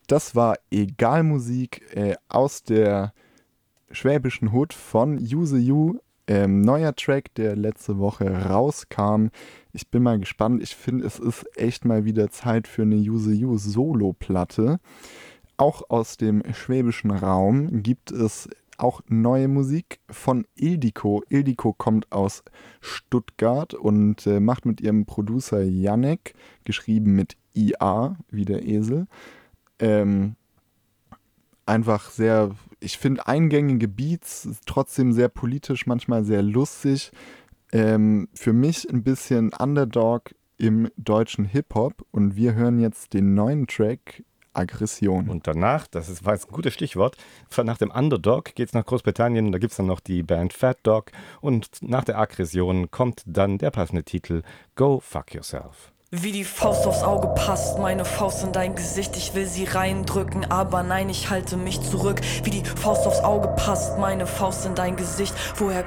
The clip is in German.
Das war Egal Musik aus der schwäbischen Hood von Use You. Neuer Track, der letzte Woche rauskam. Ich bin mal gespannt. Ich finde, es ist echt mal wieder Zeit für eine Use You Solo-Platte. Auch aus dem schwäbischen Raum gibt es auch neue Musik von Ildiko. Ildiko kommt aus Stuttgart und macht mit ihrem Producer Janek, geschrieben mit IA, wie der Esel, einfach sehr, ich finde, eingängige Beats, trotzdem sehr politisch, manchmal sehr lustig. Für mich ein bisschen Underdog im deutschen Hip-Hop und wir hören jetzt den neuen Track Aggression. Und danach, war jetzt ein gutes Stichwort, nach dem Underdog geht es nach Großbritannien, da gibt es dann noch die Band Fat Dog und nach der Aggression kommt dann der passende Titel Go Fuck Yourself. Wie die Faust aufs Auge passt, meine Faust in dein Gesicht, ich will sie reindrücken, aber nein, ich halte mich zurück. Wie die Faust aufs Auge passt, meine Faust in dein Gesicht, woher